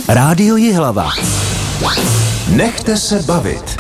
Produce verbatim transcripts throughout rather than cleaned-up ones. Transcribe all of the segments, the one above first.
Rádio Jihlava. Nechte se bavit.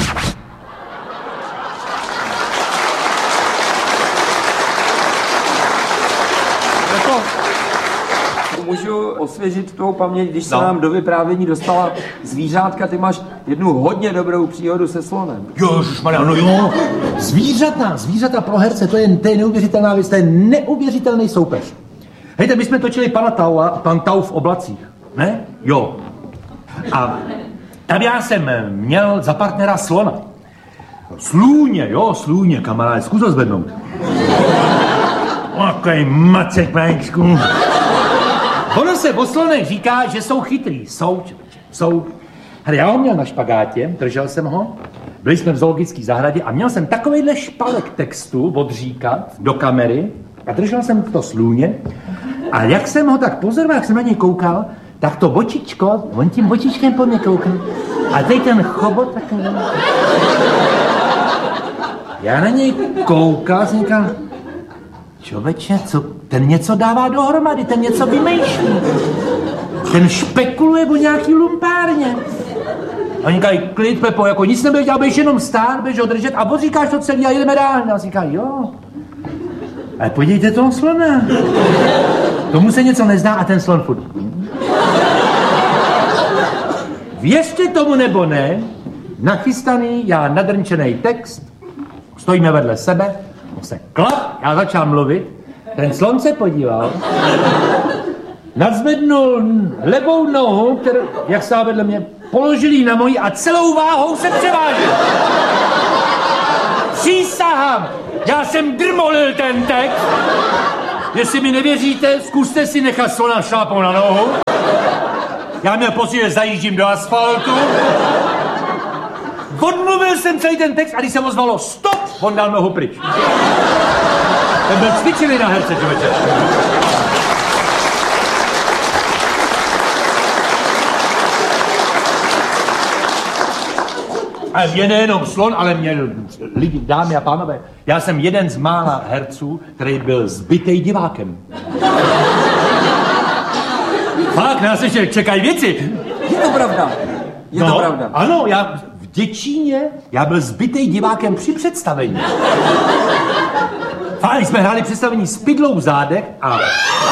Můžu osvěžit tvou paměť, když se no. nám do vyprávění dostala zvířátka, ty máš jednu hodně dobrou příhodu se slonem. Ježišmarja, no jo, zvířata, zvířata pro herce, to je, to je neuvěřitelná věc, to je neuvěřitelný soupeř. Hejte, my jsme točili pana Taua, pan Tau v oblacích, ne? Jo. A tam já jsem měl za partnera slona. Slůně, jo, slůně, kamarád, zkus ho zvednout. Okej, macek, páčku. Ono se o slonech říká, že jsou chytrý. Jsou, jsou. Hele, já ho měl na špagátě, držel jsem ho, byli jsme v zoologické zahradě a měl jsem takovejhle špalek textu odříkat do kamery a držel jsem to slůně a jak jsem ho tak pozoroval, jak jsem na něj koukal, tak to očičko, on tím očičkem po mě koukal a teď ten chobot takový. Já na něj koukal, jsem říkal, čověče, co, ten něco dává dohromady, ten něco vymýšlí. Ten špekuluje o nějaký lumpárně. A oni říkají, klid, Pepo, jako nic nebudeš dělat, budeš jenom stát, budeš ho držet a odříkáš to celý a jedeme dál. A říkají, jo. Ale podívejte toho slona. Tomu se něco nezdá a ten slon furt. Věřte tomu nebo ne, nachystaný, já nadrnčený text, stojíme vedle sebe, se klap, já začal mluvit, ten slon se podíval, nadzvednul levou nohu, kterou, jak stál vedle mě, položil jí na moji a celou váhou se převážil. Přísahám, já jsem drmolil ten text. Jestli mi nevěříte, zkuste si nechat slona šlápnout na nohu. Já měl pocit, že zajíždím do asfaltu. Odmluvil jsem celý ten text a když se ozvalo stop, on dal nohu pryč. Ten byl cvičený na herce, člověče. A mě nejenom slon, ale mě lidi, dámy a pánové, já jsem jeden z mála herců, který byl zbytej divákem. Fakt, nás ještě čekají věci. Je to pravda. Je no, to pravda. Ano, já v Děčíně, já byl zbytej divákem při představení. Fakt, jsme hráli představení s pidlou v zádech a...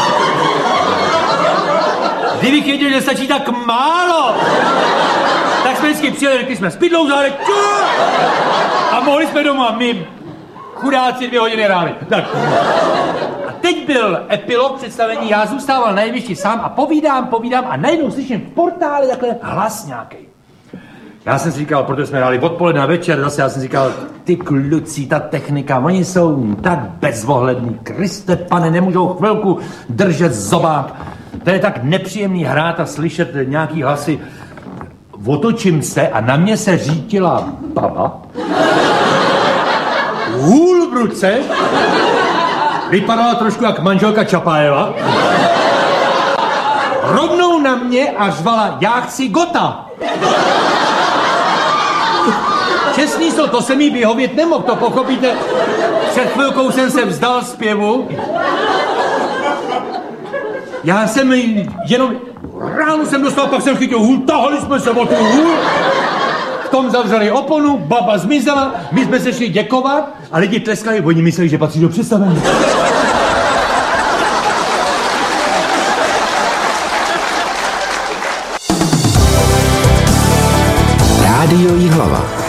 Kdybych věděl, že stačí tak málo, tak jsme vždycky přijeli, řekli jsme s pidlou v zádech a mohli jsme doma, my chudáci dvě hodiny hráli. Tak. A teď byl epilog představení, já zůstával na jevišti sám a povídám, povídám a najednou slyším v portále takhle hlas nějaký. Já jsem si říkal, protože jsme hráli odpoledne a večer, zase já jsem si říkal, ty kluci, ta technika, oni jsou tak bezohlední, Kriste pane, nemůžou chvilku držet zobák. To je tak nepříjemný hrát a slyšet nějaký hlasy. Otočím se a na mě se řítila baba. Hůl v ruce. Vypadala trošku jak manželka Čapájeva. Rovnou na mě a řvala, já chci Gota. Čestný slovo, to se mi vyhovět nemohl, to pochopíte. Před chvilkou jsem se vzdal zpěvu. Já jsem jenom, ráno jsem dostal, pak jsem chytil hůl, tahali jsme se o tu hůl. V tom zavřeli oponu, baba zmizela, my jsme se šli děkovat a lidi tleskali, oni mysleli, že patří do představení. Rádio Jihlava.